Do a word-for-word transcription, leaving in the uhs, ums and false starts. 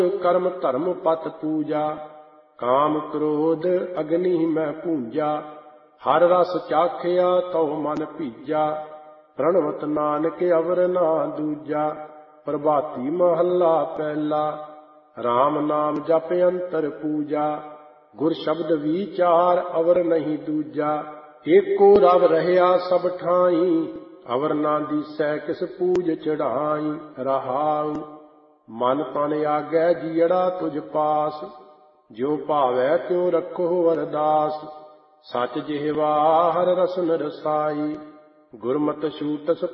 ਕਰਮ ਧਰਮ ਪਤ ਪੂਜਾ, ਕਾਮ ਕ੍ਰੋਧ ਅਗਨੀ ਮੈਂ ਪੂੰਜਾ। ਹਰ ਰਸ ਚਾਖਿਆ ਤਉ ਮਨ ਭੀਜਾ, ਪ੍ਰਣਵਤ ਨਾਨਕ ਅਵਰ ਨਾ ਦੂਜਾ। ਪ੍ਰਭਾਤੀ ਮਹੱਲਾ ਪਹਿਲਾ, ਰਾਮ ਨਾਮ ਜਪ ਅੰਤਰ ਪੂਜਾ। ਗੁਰ ਸ਼ਬਦ ਵਿਚਾਰ ਅਵਰ ਨਹੀਂ ਦੂਜਾ। ਏਕੋ ਰਵ ਰਹਿਆ ਸਭ ਠਾਈ, ਅਵਰ ਨਾ ਦੀਸੈ ਕਿਸ ਪੂਜ ਚੜਾਈ। ਰਹਾਉ ਮਨ ਤਨ ਆਗੈ ਜੀਅੜਾ ਤੁਝ ਪਾਸ, ਜਿਉ ਭਾਵੈ ਤਿਉ ਰੱਖੋ ਅਰਦਾਸ। ਸਚ ਜਿਹਵਾ ਹਰ ਰਸਨ ਰਸਾਈ, ਗੁਰਮਤਿ ਛੂਟਸ